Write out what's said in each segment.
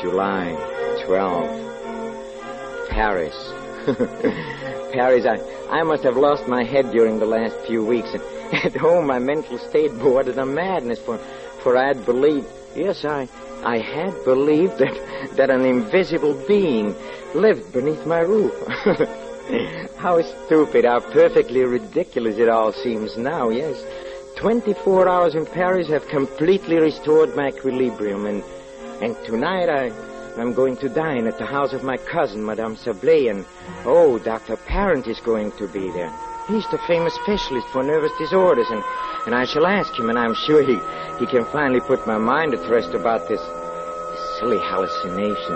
July 12. Paris. Paris, I must have lost my head during the last few weeks. At home, my mental state bordered on madness, for I had believed, yes, I had believed that an invisible being lived beneath my roof. How stupid, how perfectly ridiculous it all seems now, yes. 24 hours in Paris have completely restored my equilibrium, and tonight I'm going to dine at the house of my cousin, Madame Sablé, and, Dr. Parent is going to be there. He's the famous specialist for nervous disorders, and I shall ask him, and I'm sure he can finally put my mind at rest about this silly hallucination.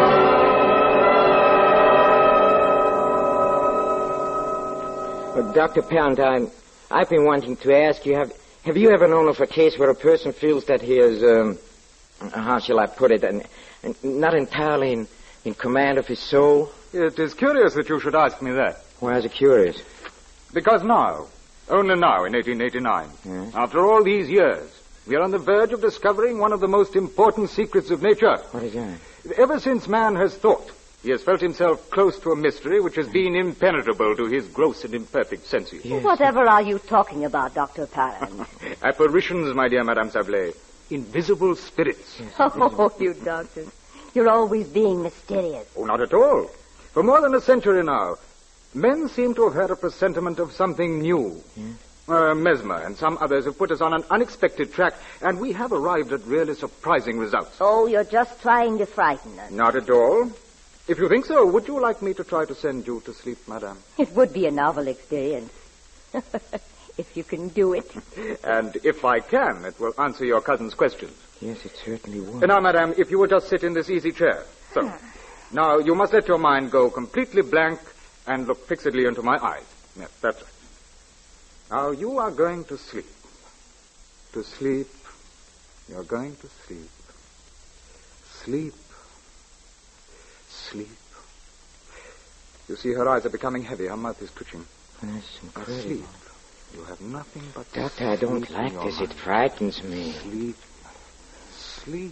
Well, Dr. Parent, I've been wanting to ask you, have you ever known of a case where a person feels that he is, how shall I put it, and not entirely in command of his soul? It is curious that you should ask me that. Why is it curious? Because now, only now in 1889, yes, after all these years, we are on the verge of discovering one of the most important secrets of nature. What is that? Ever since man has thought, he has felt himself close to a mystery which has been impenetrable to his gross and imperfect senses. Yes. Whatever are you talking about, Dr. Parent? Apparitions, my dear Madame Sablé. Invisible spirits. Yes, oh, you doctors. You're always being mysterious. Oh, not at all. For more than a century now, men seem to have had a presentiment of something new. Yes. Mesmer and some others have put us on an unexpected track, and we have arrived at really surprising results. Oh, you're just trying to frighten us. Not at all. If you think so, would you like me to try to send you to sleep, madame? It would be a novel experience. If you can do it. And if I can, it will answer your cousin's questions. Yes, it certainly would. Now, madame, if you would just sit in this easy chair. So, now you must let your mind go completely blank and look fixedly into my eyes. Yes, that's right. Now, you are going to sleep. To sleep. You're going to sleep. Sleep. Sleep. You see, her eyes are becoming heavy. Her mouth is twitching. That's incredible. Sleep. You have nothing but Doctor, I don't like this. It frightens me. Sleep. Sleep.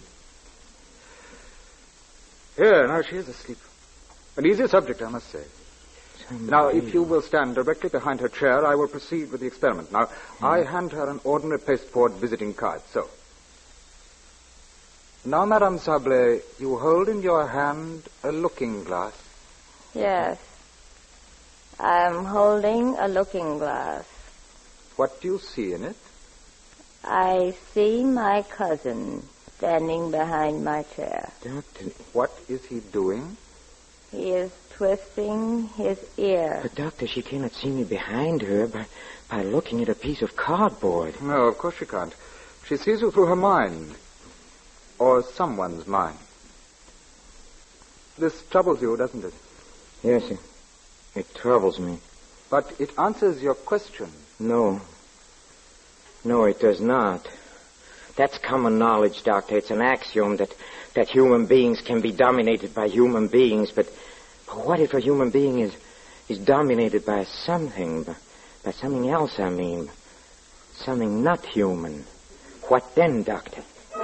Here, now she is asleep. An easy subject, I must say. Now, if you will stand directly behind her chair, I will proceed with the experiment. Now, I hand her an ordinary pasteboard visiting card, so. Now, Madame Sablé, you hold in your hand a looking glass. Yes. I'm holding a looking glass. What do you see in it? I see my cousin standing behind my chair. Doctor. What is he doing? He is twisting his ear. But, Doctor, she cannot see me behind her by looking at a piece of cardboard. No, of course she can't. She sees you through her mind. Or someone's mind. This troubles you, doesn't it? Yes, it troubles me. But it answers your question. No, it does not. That's common knowledge, Doctor. It's an axiom that human beings can be dominated by human beings. But what if a human being is dominated by something, by something else, I mean? Something not human. What then, Doctor?